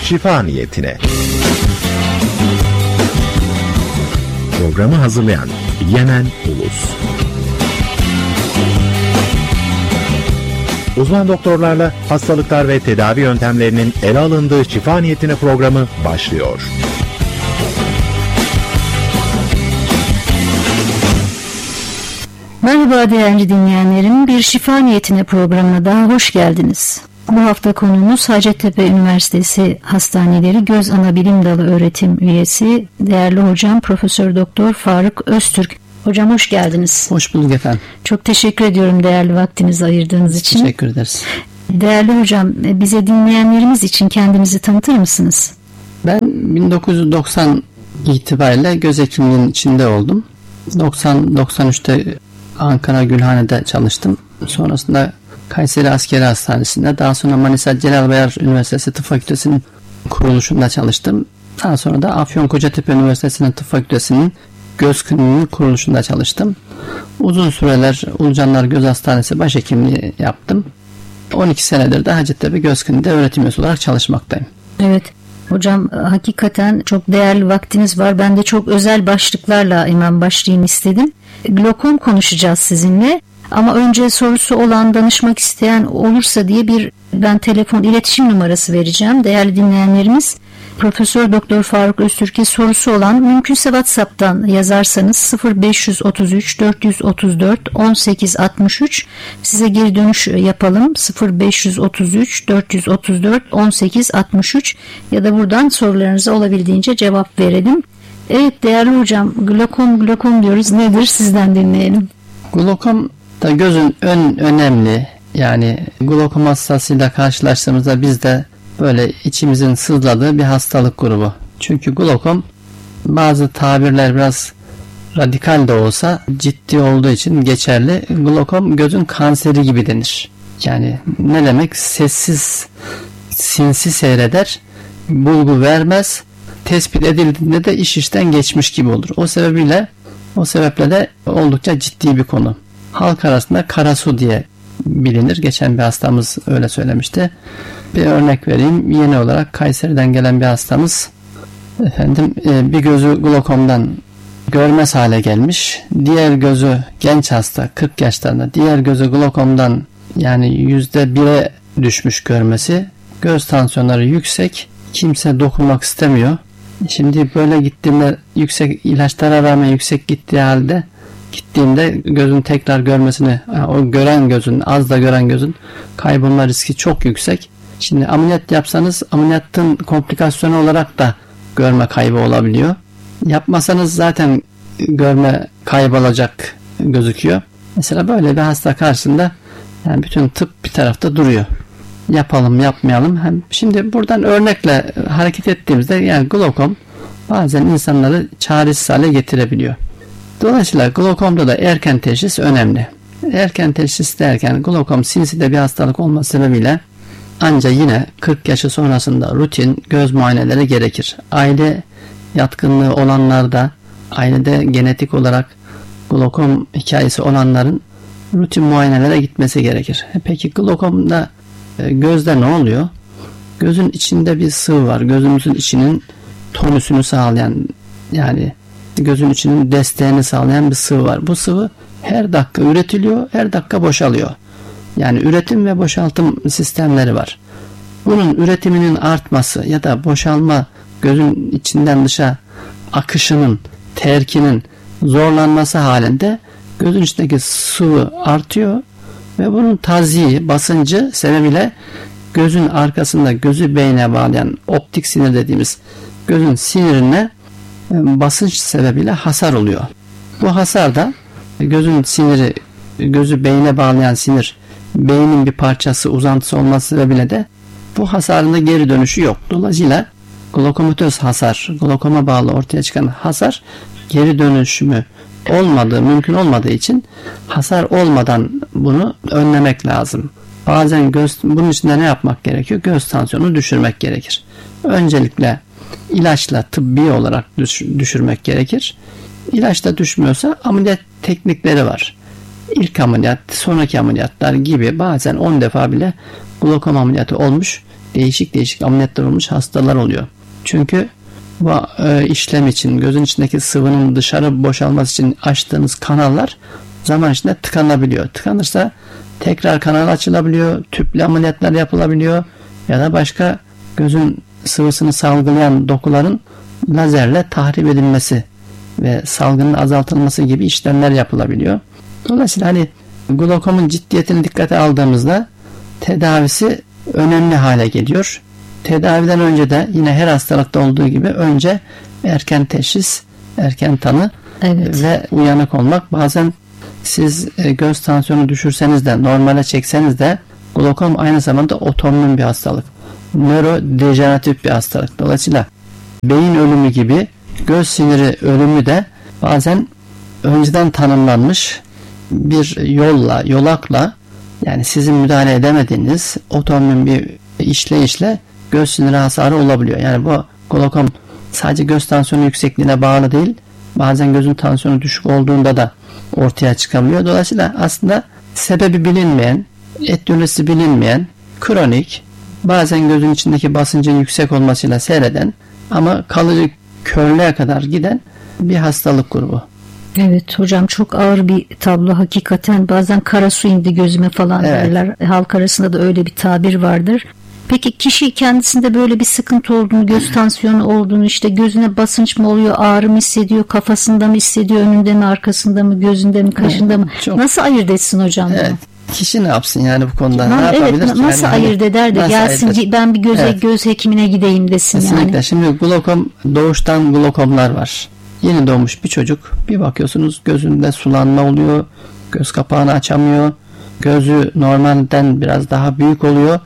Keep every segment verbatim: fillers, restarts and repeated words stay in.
şifa niyetine. Programı hazırlayan Yemen Ulus. Uzman doktorlarla hastalıklar ve tedavi yöntemlerinin ele alındığı şifa niyetine programı başlıyor. Merhaba değerli dinleyenlerim, bir şifa niyetine programına daha hoş geldiniz. Bu hafta konuğumuz Hacettepe Üniversitesi Hastaneleri Göz Anabilim Dalı öğretim üyesi değerli hocam Profesör Doktor Faruk Öztürk. Hocam hoş geldiniz. Hoş bulduk efendim. Çok teşekkür ediyorum değerli vaktinizi ayırdığınız için. Teşekkür ederiz. Değerli hocam, bize dinleyenlerimiz için kendinizi tanıtır mısınız? Ben bin dokuz yüz doksan itibariyle göz hekimliğinin içinde oldum. doksan doksan üçte Ankara Gülhane'de çalıştım. Sonrasında Kayseri Askeri Hastanesi'nde, daha sonra Manisa Celal Bayar Üniversitesi Tıp Fakültesi'nin kuruluşunda çalıştım. Daha sonra da Afyonkarahisar Üniversitesi'nin Tıp Fakültesi'nin göz kliniğinin kuruluşunda çalıştım. Uzun süreler Ulucanlar Göz Hastanesi başhekimliği yaptım. on iki senedir de Hacettepe Göz Kliniği'nde öğretim üyesi olarak çalışmaktayım. Evet. Hocam hakikaten çok değerli vaktiniz var. Ben de çok özel başlıklarla hemen başlayayım istedim. Glokom konuşacağız sizinle. Ama önce sorusu olan, danışmak isteyen olursa diye bir ben telefon iletişim numarası vereceğim. Değerli dinleyenlerimiz, Profesör Doktor Faruk Öztürk'e sorusu olan mümkünse WhatsApp'tan yazarsanız sıfır beş üç üç dört üç dört on sekiz altmış üç size geri dönüş yapalım. sıfır beş üç üç dört üç dört on sekiz altmış üç ya da buradan sorularınıza olabildiğince cevap verelim. Evet değerli hocam, glokom glokom diyoruz. Nedir? Sizden dinleyelim. Glokom da gözün ön önemli, yani glokom hastasıyla karşılaştığımızda biz de böyle içimizin sızladığı bir hastalık grubu. Çünkü glokom bazı tabirler biraz radikal de olsa ciddi olduğu için geçerli. Glokom gözün kanseri gibi denir. Yani ne demek? Sessiz, sinsi seyreder, bulgu vermez, tespit edildiğinde de iş işten geçmiş gibi olur. O sebebiyle, o sebeple de oldukça ciddi bir konu. Halk arasında karasu diye bilinir. Geçen bir hastamız öyle söylemişti. Bir örnek vereyim. Yeni olarak Kayseri'den gelen bir hastamız, efendim bir gözü glokomdan görmez hale gelmiş. Diğer gözü, genç hasta, kırk yaşlarında, diğer gözü glokomdan yani yüzde bire düşmüş görmesi. Göz tansiyonları yüksek. Kimse dokunmak istemiyor. Şimdi böyle gittiğimde, yüksek ilaçlara rağmen yüksek gittiği halde gittiğimde gözün tekrar görmesini, o gören gözün, az da gören gözün kaybolma riski çok yüksek. Şimdi ameliyat yapsanız ameliyatın komplikasyonu olarak da görme kaybı olabiliyor. Yapmasanız zaten görme kaybolacak gözüküyor. Mesela böyle bir hasta karşısında yani bütün tıp bir tarafta duruyor. Yapalım yapmayalım. Hem şimdi buradan örnekle hareket ettiğimizde yani glokom bazen insanları çaresiz hale getirebiliyor. Dolayısıyla glokomda da erken teşhis önemli. Erken teşhis derken glokom sinsi de bir hastalık olması sebebiyle ancak yine kırk yaşı sonrasında rutin göz muayeneleri gerekir. Aile yatkınlığı olanlarda, ailede genetik olarak glokom hikayesi olanların rutin muayenelere gitmesi gerekir. Peki glokomda gözde ne oluyor? Gözün içinde bir sıvı var. Gözümüzün içinin tonüsünü sağlayan, yani gözün içinin desteğini sağlayan bir sıvı var. Bu sıvı her dakika üretiliyor, her dakika boşalıyor. Yani üretim ve boşaltım sistemleri var. Bunun üretiminin artması ya da boşalma, gözün içinden dışa akışının, terkinin zorlanması halinde gözün içindeki sıvı artıyor ve bunun taziyi, basıncı sebebiyle gözün arkasında gözü beyne bağlayan optik sinir dediğimiz gözün sinirine basınç sebebiyle hasar oluyor. Bu hasar da gözün siniri, gözü beyne bağlayan sinir beynin bir parçası, uzantısı olması sebebiyle de bu hasarın da geri dönüşü yok. Dolayısıyla glokomatöz hasar, glokoma bağlı ortaya çıkan hasar geri dönüşümü olmadığı, mümkün olmadığı için hasar olmadan bunu önlemek lazım. Bazen göz, bunun için de ne yapmak gerekiyor? Göz tansiyonunu düşürmek gerekir. Öncelikle ilaçla tıbbi olarak düş, düşürmek gerekir. İlaçla düşmüyorsa ameliyat teknikleri var. İlk ameliyat, sonraki ameliyatlar gibi bazen on defa bile glokom ameliyatı olmuş değişik değişik ameliyatlar olmuş hastalar oluyor. Çünkü bu e, işlem için gözün içindeki sıvının dışarı boşalması için açtığınız kanallar zaman içinde tıkanabiliyor. Tıkanırsa tekrar kanal açılabiliyor, tüplü ameliyatlar yapılabiliyor ya da başka gözün sıvısını salgılayan dokuların lazerle tahrip edilmesi ve salgının azaltılması gibi işlemler yapılabiliyor. Dolayısıyla hani glokomun ciddiyetini dikkate aldığımızda tedavisi önemli hale geliyor. Tedaviden önce de yine her hastalıkta olduğu gibi önce erken teşhis, erken tanı evet. ve uyanık olmak. Bazen siz göz tansiyonu düşürseniz de normale çekseniz de glokom aynı zamanda otoimmün bir hastalık. Nörodejeneratif bir hastalık. Dolayısıyla beyin ölümü gibi göz siniri ölümü de bazen önceden tanımlanmış bir yolla, yolakla yani sizin müdahale edemediğiniz otoimmün bir işleyişle göz siniri hasarı olabiliyor. Yani bu glokom sadece göz tansiyonu yüksekliğine bağlı değil, bazen gözün tansiyonu düşük olduğunda da ortaya çıkabiliyor. Dolayısıyla aslında sebebi bilinmeyen, etiyolojisi bilinmeyen, kronik, bazen gözün içindeki basıncın yüksek olmasıyla seyreden ama kalıcı körlüğe kadar giden bir hastalık grubu. Evet hocam, çok ağır bir tablo hakikaten. Bazen kara su indi gözüme falan evet. derler. Halk arasında da öyle bir tabir vardır. Peki kişi kendisinde böyle bir sıkıntı olduğunu, göz tansiyonu olduğunu, işte gözüne basınç mı oluyor, ağrı mı hissediyor, kafasında mı hissediyor, önünde mi, arkasında mı, gözünde mi, kaşında evet, mı? çok... Nasıl ayırt etsin hocam? Evet. Kişi ne yapsın yani bu konuda? Na, ne evet, yapabilir ki? nasıl yani, ayırt eder de gelsin ayırt ben bir göze evet. göz hekimine gideyim desin. Kesinlikle. Yani. Şimdi glokom, doğuştan glokomlar var. Yeni doğmuş bir çocuk, bir bakıyorsunuz gözünde sulanma oluyor, göz kapağını açamıyor, gözü normalden biraz daha büyük oluyor.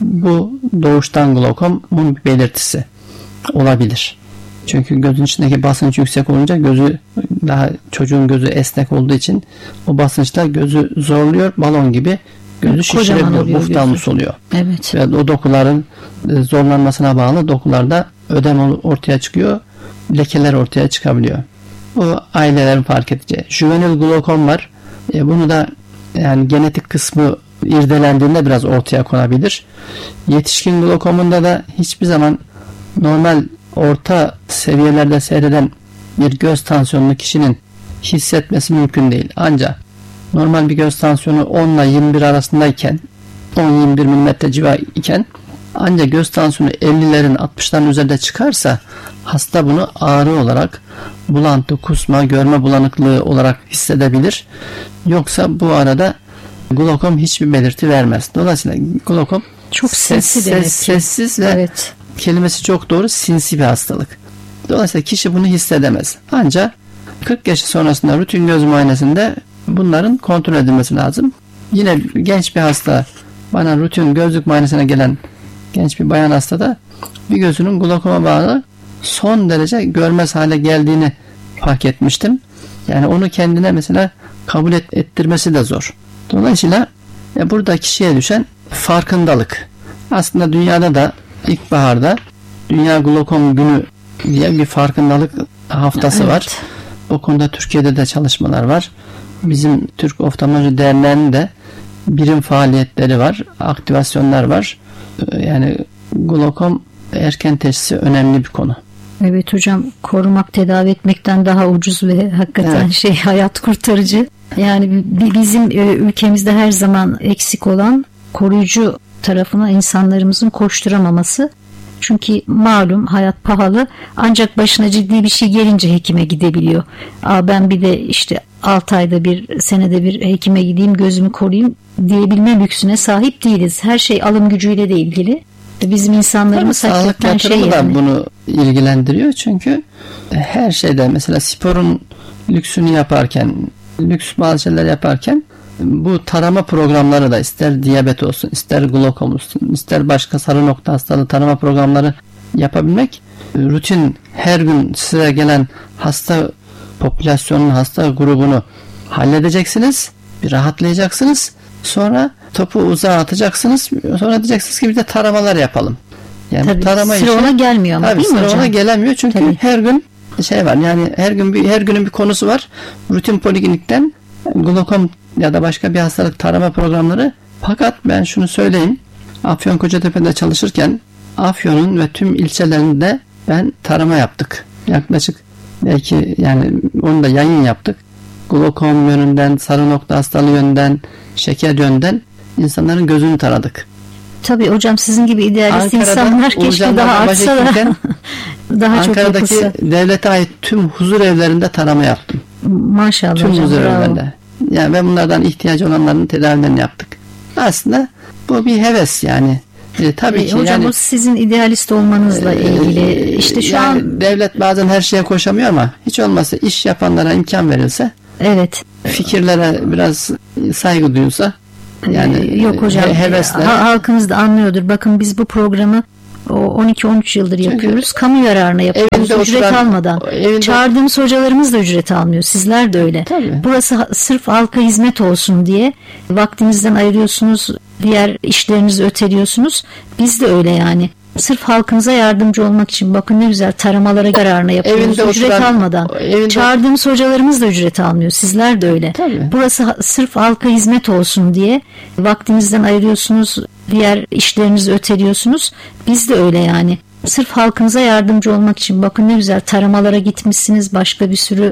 Bu doğuştan glokomun bir belirtisi olabilir. Çünkü gözün içindeki basınç yüksek olunca gözü daha çocuğun gözü esnek olduğu için o basınçla gözü zorluyor, balon gibi gözü şişirebiliyor, muftalmus oluyor. Evet. Ve o dokuların zorlanmasına bağlı dokularda ödem ortaya çıkıyor, lekeler ortaya çıkabiliyor. Bu ailelerin fark edeceği. Juvenil glokom var. E bunu da yani genetik kısmı irdelendiğinde biraz ortaya konabilir. Yetişkin glokomunda da hiçbir zaman normal orta seviyelerde seyreden bir göz tansiyonlu kişinin hissetmesi mümkün değil. Ancak normal bir göz tansiyonu on ile yirmi bir arasındayken, on yirmi bir milimetre civarı iken, ancak göz tansiyonu ellilerin altmışların üzerinde çıkarsa hasta bunu ağrı olarak, bulantı, kusma, görme bulanıklığı olarak hissedebilir. Yoksa bu arada glokom hiçbir belirti vermez. Dolayısıyla glokom çok ses, sinsi demek ses, sessiz ve evet. kelimesi çok doğru, sinsi bir hastalık. Dolayısıyla kişi bunu hissedemez. Ancak kırk yaşı sonrasında rutin göz muayenesinde bunların kontrol edilmesi lazım. Yine genç bir hasta, bana rutin gözlük muayenesine gelen genç bir bayan hastada bir gözünün glokoma bağlı son derece görmez hale geldiğini fark etmiştim. Yani onu kendine mesela kabul et, ettirmesi de zor. Dolayısıyla e, burada kişiye düşen farkındalık. Aslında dünyada da ilkbaharda Dünya Glokom Günü diye bir farkındalık haftası evet. var. O konuda Türkiye'de de çalışmalar var. Bizim Türk Oftalmoloji Derneği'nin de birim faaliyetleri var, aktivasyonlar var. Yani glokom erken teşhisi önemli bir konu. Evet hocam, korumak tedavi etmekten daha ucuz ve hakikaten evet. şey hayat kurtarıcı. Yani bizim ülkemizde her zaman eksik olan koruyucu tarafına insanlarımızın koşturamaması. Çünkü malum hayat pahalı, ancak başına ciddi bir şey gelince hekime gidebiliyor. Aa, ben bir de işte altı ayda bir, senede bir hekime gideyim, gözümü koruyayım diyebilme lüksüne sahip değiliz. Her şey alım gücüyle de ilgili. Bizim insanlarımız tabii, hakikaten sağlık şey yatırımı yani. da bunu ilgilendiriyor. Çünkü her şeyde mesela sporun lüksünü yaparken, lüks bazı şeyler yaparken bu tarama programları da ister diyabet olsun, ister glokom olsun, ister başka sarı nokta hastalığı tarama programları yapabilmek, rutin her gün size gelen hasta popülasyonun, hasta grubunu halledeceksiniz, bir rahatlayacaksınız, sonra topu uzağa atacaksınız, sonra diyeceksiniz ki bir de taramalar yapalım. Yani tabii, tarama sıra işi, ona gelmiyor ama tabii, değil mi sıra hocam? ona gelemiyor çünkü tabii. her gün şey var, yani her gün bir her günün bir konusu var. Rutin poliklinikten glokom ya da başka bir hastalık tarama programları. Fakat ben şunu söyleyeyim, Afyonkarahisar'da çalışırken Afyon'un ve tüm ilçelerinde ben tarama yaptık. Yaklaşık belki yani onu da yayın yaptık. Glokom yönünden, sarı nokta hastalığı yönünden, şeker yönünden insanların gözünü taradık. Tabii hocam, sizin gibi idealist Ankara'da, insanlar keşke daha artsa da daha çok Ankara'daki yapılsa. devlete ait tüm huzur evlerinde tarama yaptım. Maşallah Tüm hocam, huzur bravo. evlerinde. Yani ve bunlardan ihtiyacı olanların tedavilerini yaptık. Aslında bu bir heves yani. E, tabii E, ki hocam yani, bu sizin idealist olmanızla ilgili. İşte şu yani an devlet bazen her şeye koşamıyor ama hiç olmazsa iş yapanlara imkan verilse, evet. fikirlere biraz saygı duyulsa, yani Ee, yok hocam, he- hevesle. ha- halkımız da anlıyordur. Bakın biz bu programı o on iki on üç yıldır Çünkü yapıyoruz. Kamu yararına yapıyoruz. evinde Ücret oturan- almadan. evinde- Çağırdığımız hocalarımız da ücret almıyor. Sizler de öyle. Tabii. Burası ha- sırf halka hizmet olsun diye vaktinizden ayırıyorsunuz. Diğer işlerinizi öteliyorsunuz. Biz de öyle yani. Sırf halkımıza yardımcı olmak için, bakın ne güzel, taramalara yararına yapıyoruz. Evinde ücret oturan- almadan. evinde- Çağırdığımız hocalarımız da ücret almıyor. Sizler de öyle. Tabii. Burası ha- sırf halka hizmet olsun diye vaktinizden ayırıyorsunuz. Diğer işlerinizi öteliyorsunuz. Biz de öyle yani. Sırf halkımıza yardımcı olmak için, bakın ne güzel, taramalara gitmişsiniz, başka bir sürü